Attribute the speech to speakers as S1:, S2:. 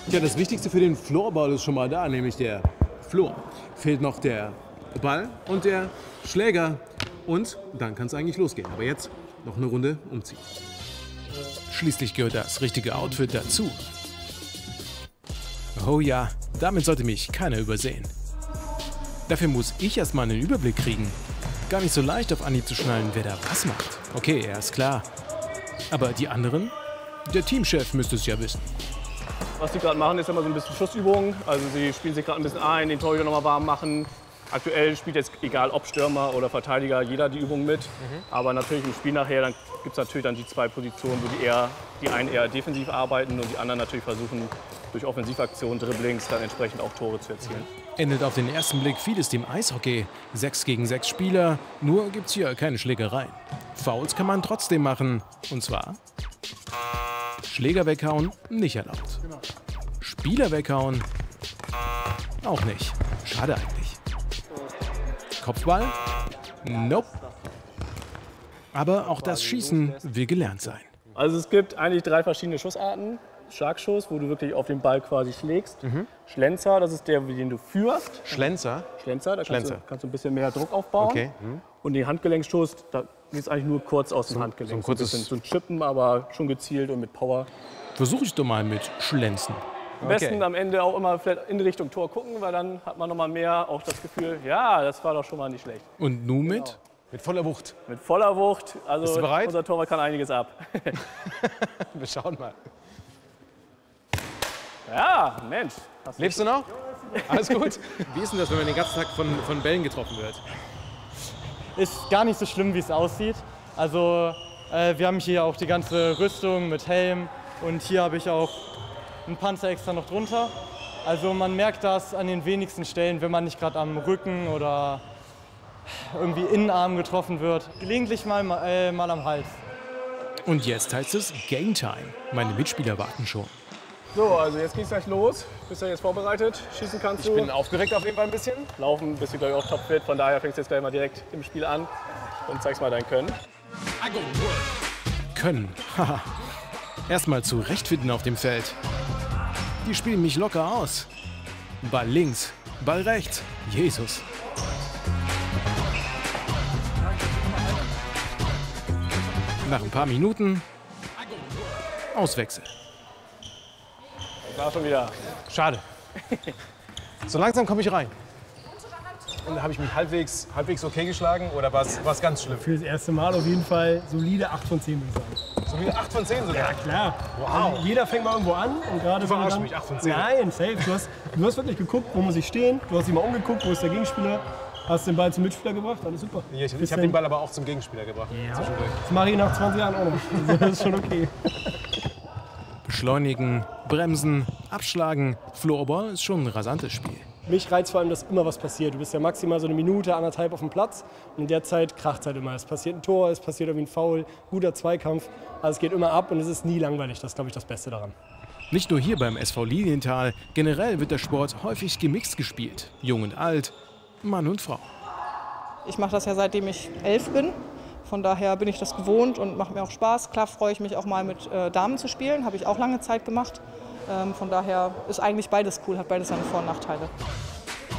S1: Tja, das Wichtigste für den Floorball ist schon mal da, nämlich der Floor. Fehlt noch der Ball und der Schläger. Und dann kann es eigentlich losgehen. Aber jetzt noch eine Runde umziehen.
S2: Schließlich gehört das richtige Outfit dazu. Oh ja, damit sollte mich keiner übersehen. Dafür muss ich erstmal einen Überblick kriegen. Gar nicht so leicht auf Anhieb zu schnallen, wer da was macht. Okay, er ist klar. Aber die anderen? Der Teamchef müsste es ja wissen.
S3: Was sie gerade machen, ist immer so ein bisschen Schussübungen. Also sie spielen sich gerade ein bisschen ein, den Torhüter nochmal warm machen. Aktuell spielt jetzt, egal ob Stürmer oder Verteidiger, jeder die Übung mit. Aber natürlich im Spiel nachher, dann gibt es natürlich dann die zwei Positionen, wo die einen eher defensiv arbeiten und die anderen natürlich versuchen, durch Offensivaktionen, Dribblings dann entsprechend auch Tore zu erzielen.
S2: Endet auf den ersten Blick vieles dem Eishockey. 6 gegen 6 Spieler, nur gibt's hier keine Schlägereien. Fouls kann man trotzdem machen. Und zwar Schläger weghauen, nicht erlaubt. Spieler weghauen, auch nicht. Schade eigentlich. Kopfball? Nope. Aber auch das Schießen will gelernt sein.
S3: Also es gibt eigentlich 3 verschiedene Schussarten. Schlagschuss, wo du wirklich auf den Ball quasi schlägst. Schlenzer, das ist der, den du führst.
S1: Schlenzer?
S3: Schlenzer, da kannst du ein bisschen mehr Druck aufbauen.
S1: Okay.
S3: Und den Handgelenkstoß, da geht es eigentlich nur kurz aus dem Handgelenk.
S1: So ein kurzes...
S3: So ein Chippen, aber schon gezielt und mit Power.
S2: Versuche ich doch mal mit Schlenzen.
S3: Am besten am Ende auch immer vielleicht in Richtung Tor gucken, weil dann hat man noch mal mehr auch das Gefühl, ja, das war doch schon mal nicht schlecht.
S2: Und nun mit?
S1: Mit voller Wucht.
S3: Mit voller Wucht. Also
S1: Bist du bereit?
S3: Unser Torwart kann einiges ab.
S1: Wir schauen mal.
S3: Ja, Mensch.
S1: Lebst du noch? Alles gut? Wie ist denn das, wenn man den ganzen Tag von Bällen getroffen wird?
S4: Ist gar nicht so schlimm, wie es aussieht. Also wir haben hier auch die ganze Rüstung mit Helm und hier habe ich auch einen Panzer extra noch drunter. Also man merkt das an den wenigsten Stellen, wenn man nicht gerade am Rücken oder irgendwie Innenarm getroffen wird. Gelegentlich mal am Hals.
S2: Und jetzt heißt es Game Time. Meine Mitspieler warten schon.
S3: So, also jetzt geht's gleich los. Bist du jetzt vorbereitet? Schießen kannst du?
S1: Ich bin aufgeregt auf jeden Fall ein bisschen.
S3: Laufen bist du, glaube ich, auch topfit. Von daher fängst du jetzt gleich mal direkt im Spiel an und zeigst mal dein Können.
S2: Können. Haha. Erstmal zurechtfinden auf dem Feld. Die spielen mich locker aus. Ball links, Ball rechts. Jesus. Nach ein paar Minuten Auswechsel.
S3: War schon wieder.
S1: Schade. So langsam komme ich rein. Und habe ich mich halbwegs okay geschlagen oder war es ganz schlimm?
S5: Für das erste Mal auf jeden Fall solide 8 von 10, würde ich sagen.
S1: So wie 8 von 10 sogar?
S5: Ja, klar.
S1: Wow.
S5: Also jeder fängt mal irgendwo an. Und gerade
S1: Du verarschst mich, 8 von 10.
S5: Nein, safe. Du hast wirklich geguckt, wo muss ich stehen. Du hast dich mal umgeguckt, wo ist der Gegenspieler. Hast den Ball zum Mitspieler gebracht, alles super.
S1: Ja, ich habe den Ball aber auch zum Gegenspieler gebracht.
S5: Ja. Das mache ich nach 20 Jahren auch noch. Also das ist schon okay.
S2: Beschleunigen, bremsen, abschlagen. Floorball ist schon ein rasantes Spiel.
S5: Mich reizt vor allem, dass immer was passiert. Du bist ja maximal so eine Minute, anderthalb auf dem Platz. Und in der Zeit kracht es halt immer. Es passiert ein Tor, es passiert irgendwie ein Foul, guter Zweikampf. Also es geht immer ab und es ist nie langweilig. Das ist, glaube ich, das Beste daran.
S2: Nicht nur hier beim SV Lilienthal, generell wird der Sport häufig gemixt gespielt. Jung und alt, Mann und Frau.
S6: Ich mache das ja seitdem ich 11 bin. Von daher bin ich das gewohnt und macht mir auch Spaß. Klar freue ich mich auch mal mit Damen zu spielen, habe ich auch lange Zeit gemacht. Von daher ist eigentlich beides cool, hat beides seine Vor- und Nachteile.